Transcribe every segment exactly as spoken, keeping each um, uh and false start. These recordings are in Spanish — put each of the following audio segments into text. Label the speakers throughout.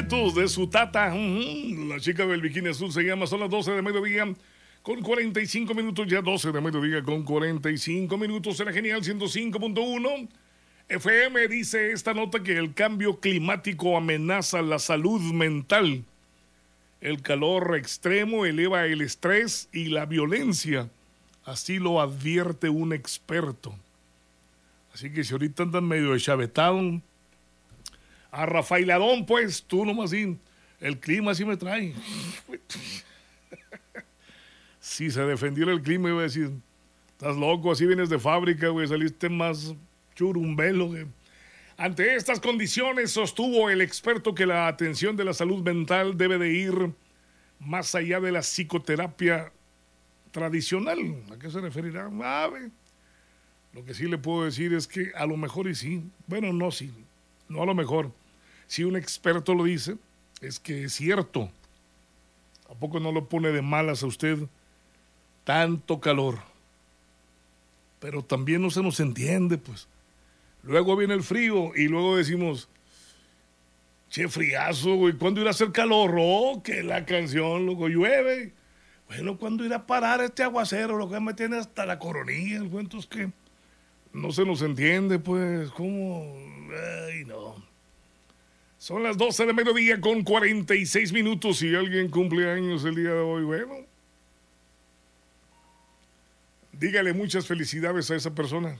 Speaker 1: nietos de su tata. Uh-huh. La chica del bikini azul se llama. Son las doce de mediodía con cuarenta y cinco minutos. Ya doce de mediodía con cuarenta y cinco minutos. Era Genial ciento cinco punto uno. F M dice esta nota que el cambio climático amenaza la salud mental. El calor extremo eleva el estrés y la violencia. Así lo advierte un experto. Así que si ahorita andan medio deschavetado, a Rafailadón, pues, tú nomás sí, el clima sí me trae. Si se defendiera el clima, iba a decir, estás loco, así vienes de fábrica, güey, saliste más churumbelo, güey. Ante estas condiciones, sostuvo el experto que la atención de la salud mental debe de ir más allá de la psicoterapia tradicional. ¿A qué se referirá? A ver, lo que sí le puedo decir es que a lo mejor y sí, bueno, no sí, no a lo mejor. Si un experto lo dice, es que es cierto. ¿A poco no lo pone de malas a usted tanto calor? Pero también no se nos entiende, pues. Luego viene el frío y luego decimos, che, friazo, güey, ¿cuándo irá a hacer calor? Oh, que la canción, luego llueve. Bueno, ¿cuándo irá a parar este aguacero? Lo que me tiene hasta la coronilla. El cuento es que no se nos entiende, pues, ¿cómo? Ay, no. Son las doce de mediodía con cuarenta y seis minutos. Si alguien cumple años el día de hoy, bueno, dígale muchas felicidades a esa persona.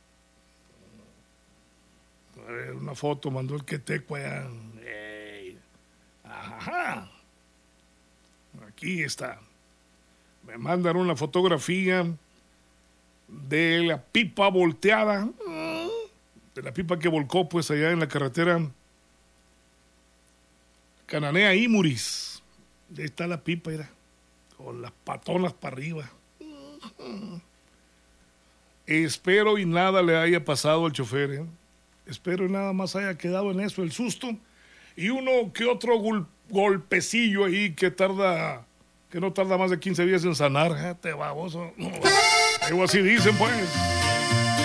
Speaker 1: A ver, una foto, mandó el queteco allá. Hey. Ajá. Aquí está. Me mandan una fotografía de la pipa volteada, de la pipa que volcó pues allá en la carretera Cananea Imuris. Ahí está la pipa, mira, con las patonas para arriba. Espero y nada le haya pasado al chofer, ¿eh? Espero y nada más haya quedado en eso, el susto. Y uno que otro gol- golpecillo ahí que tarda, que no tarda más de quince días en sanar. Te baboso. Algo así dicen, pues.